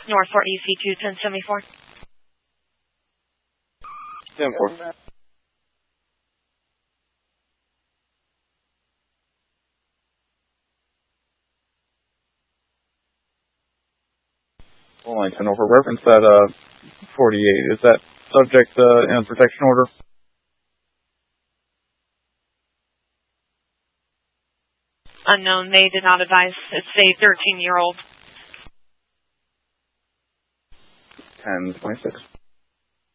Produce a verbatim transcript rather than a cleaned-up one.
Northport E C two ten seventy-four. ten four. Line ten over. Reference that uh, forty-eight. Is that subject uh, in a protection order? Unknown. They did not advise. It's a thirteen-year-old. ten twenty-six.